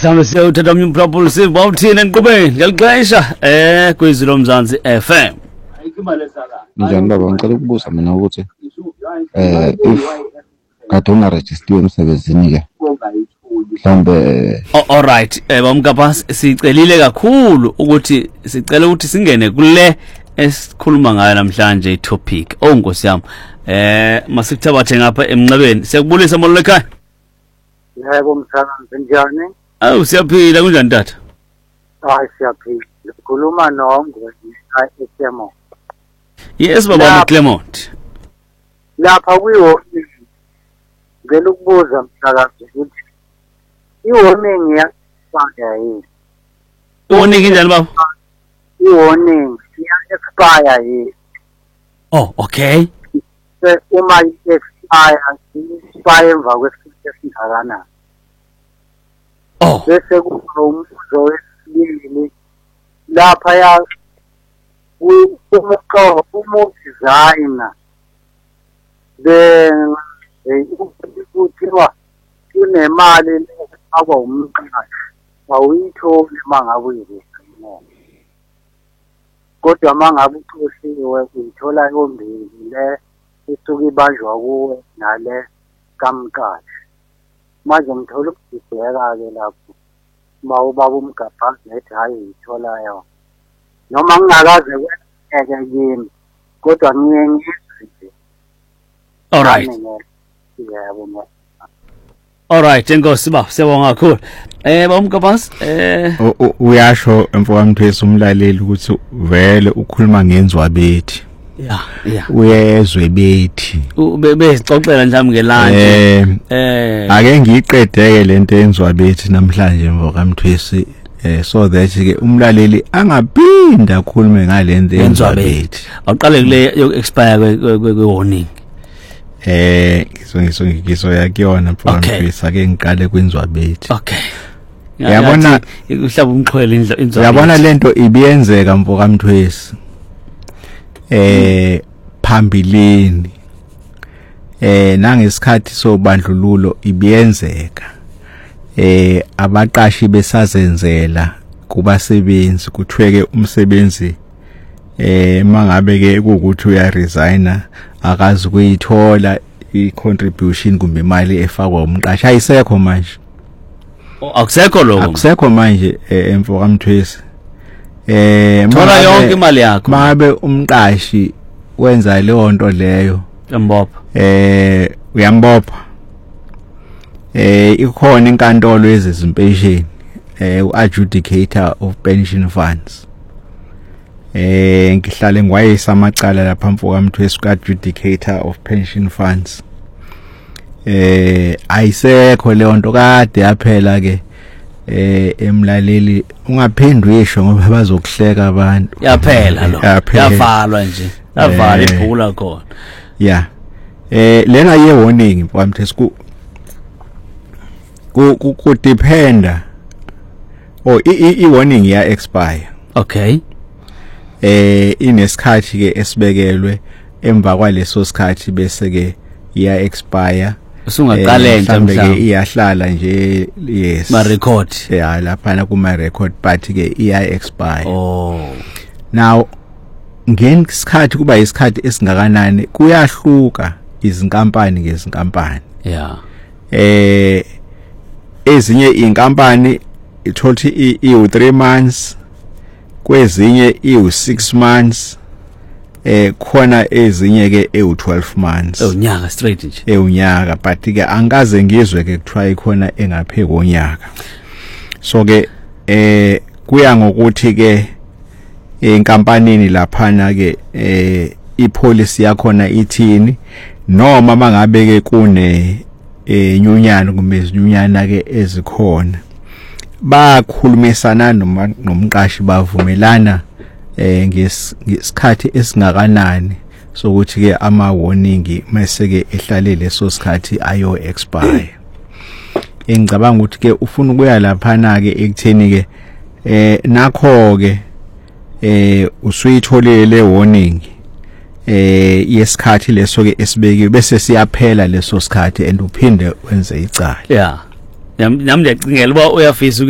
mhlawumbe siyawuthatha umphulaphulisi bawuthini enqubeni ngiyalixesha kwizilo Mzansi FM. Njani baba, ngicela ukubuza mina ukuthi if kade ungarejistiwe emsebenzini ke mhlawumbe all right bamkapasi sicelile kakhulu ukuthi sicela ukuthi singene kule esikhuluma ngayo namhlanje itopic onkosi yami masikuthabathe ngapha emnqabeni siyakubulisa molwe ekhaya. Yebo mthakazi njani? Awu siyaphila kunjani tata? Hayi siyaphila. Ngikhuluma noNgwe eClermont. Yes baba Clement. Lapha kuyona ngicela ukubuza mthakazi ukuthi i-warning iyafaka yini? Warning njani baba? I-warning iya-expire yini? Oh okay. Uma i-expire emva kwesikhathi esingakanani? Oh. Bese kuba umbuzo wesibili lapha ya umu-designer kuthiwa kunemali efakwa umqashi awuyitholi uma ngabe uyizigcinele, kodwa uma ngabe ucoshiwe uyithola yombili, le isuke ibanjwa kuwe nale kamqashi. Manje ngithola ukudideka-ke lapho uma ubaba umgabhazi nethi hhayi uyithola yona noma ngingakaze kwenzeke kimi kodwa ngiye ngizwe. All right. Yebo. All right enkosi baba siyabonga kakhulu. Bamkapasi uyasho emfokamthwesi umlaleli ukuthi vele ukhuluma ngenzwa bethi. Yeah. Uyezwe bethi. Bezixoxela njami ngelanje. Ake ngiyiqedeke lento enzwa bethi namhlanje emfokamthwesi so that ke umlaleli angaphinda akhulume ngalento enzwa bethi. Awuqale kule yoku expire kwe warning. Ngizoya kuyona mfokamthwesi ake ngiqale kwenzwa bethi. Okay. Uyabona uhlaba umxhwele inzwa. Uyabona lento ibiyenzeka mfokamthwesi. Phambilini nangesikhathi sobandlululo ibiyenzeka abaqashi besazenzela kubasebenzi kuthweke umsebenzi mangabe ke ukuthi uya resigna akazi kuyithola i-contribution kumbe imali efakwa umqashi ayisekho manje. Akusekho lokho. Akusekho manje emfokamthwesi. Thola yonke imali yakho. Mabe umqashi wenza leyo nto leyo uyambopha. Uyambopha. Ikhona inkantolo yezimpesheni u-adjudicator of pension funds. Ngihlale ngwayisa amacala lapha mfokamthwesi ku-adjudicator of pension funds. Ayisekho leyo nto kade yaphela ke. Emlaleli ungaphendwe isho ngoba bazokuhleka abantu. Yaphela lo. Yavalwa nje. Yavala ibhula khona. Yeah. Lena ye warning mfowethu ku dependa. I warning ya expire. Okay. Inesikhathi ke esibekelwe emva kwaleso sikhathi bese ke ya expire. Usungaqalenta mhlawumbe iyahlala nje yes ma record lapha kuma record but ke iya expire. Now ngesikhathi kuba isikhathi esingakanani kuyahluka izinkampani ngezinkampani. Ezinye inkampani ithothi i3 months kwezinye i6 months khona ezinye ke e12 months unyaka straight nje unyaka but ke angaze ngizwe ke kuthiwa ikhona engaphezulu konyaka. So ke kuya ngokuthi ke enkampanini laphana ke ipolicy yakhona ithini noma mangabe ke kune nyunyana kumbe izinyunyana ke ezikhona bakhulumisana nomqashi bavumelana ngesikhathi esingakanani sokuthi ke ama warning mase ke ehlale leso sikhathi ayo expire. Engicabanga ukuthi ke ufuna ukuya laphana ke ekutheni ke nakho ke usuyitholile le warning yesikhathi leso ke esibekiwe bese siyaphela leso sikhathi and uphinde wenze icala. Nami ngiyacingela uba uyafisa